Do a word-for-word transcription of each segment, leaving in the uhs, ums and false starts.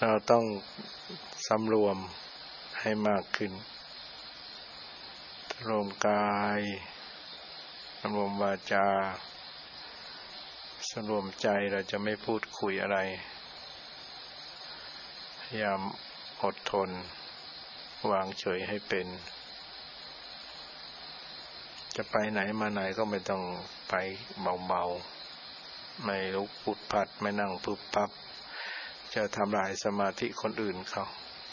เราต้องสำรวมให้มากขึ้นสำรวมกายสำรวมวาจาสำรวมใจเราจะไม่พูดคุยอะไรพยายามอดทนวางเฉยให้เป็นจะไปไหนมาไหนก็ไม่ต้องไปเบาๆไม่ลุกปุดปัดไม่นั่งปุ๊บปั๊บจะทำลายสมาธิคนอื่นเขา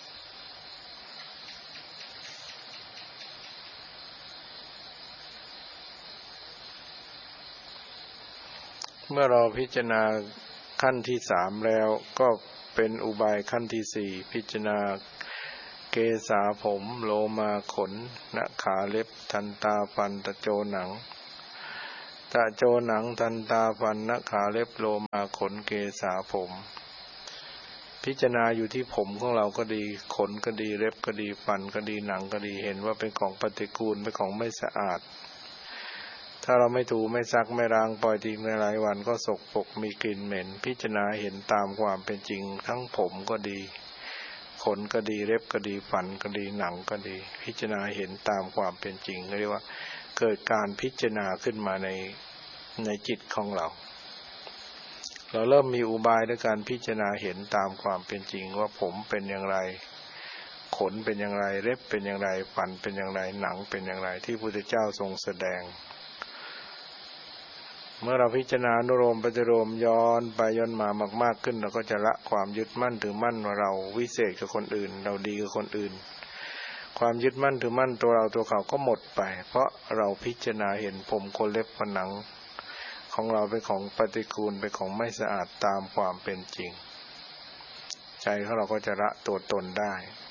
เมื่อเราพิจารณาขั้นที่สามแล้วก็เป็นอุบายขั้นที่สี่พิจารณาเกสาผมโลมาขนนขาเล็บทันตาฟันตะโจหนังตะโจหนังทันตาฟันนขาเล็บโลมาขนเกสาผมพิจารณาอยู่ที่ผมของเราก็ดีขนก็ดีเล็บก็ดีฟันก็ดีหนังก็ดีเห็นว่าเป็นของปฏิกูลเป็นของไม่สะอาดถ้าเราไม่ถูไม่ซักไม่ล้างปล่อยทิ้งในหลายวันก็สกปรกมีกลิ่นเหม็นพิจารณาเห็นตามความเป็นจริงทั้งผมก็ดีขนก็ดีเล็บก็ดีฟันก็ดีหนังก็ดีพิจารณาเห็นตามความเป็นจริงเรียกว่าเกิดการพิจารณาขึ้นมาในในจิตของเราเราเริ่มมีอุบายในการพิจารณาเห็นตามความเป็นจริงว่าผมเป็นอย่างไรขนเป็นอย่างไรเล็บเป็นอย่างไรฟันเป็นอย่างไรหนังเป็นอย่างไรที่พระพุทธเจ้าทรงแสดงเมื่อเราพิจารณานุโลมปฏิโลมย้อนไปย้อนมามากๆขึ้นเราก็จะละความยึดมั่นถือมั่นว่าเราวิเศษกับคนอื่นเราดีกับคนอื่นความยึดมั่นถือมั่นตัวเราตัวเขาก็หมดไปเพราะเราพิจารณาเห็นผมขนเล็บฟันหนังของเราเป็นของปฏิกูลเป็นของไม่สะอาดตามความเป็นจริงใจของเราก็จะละตัวตนได้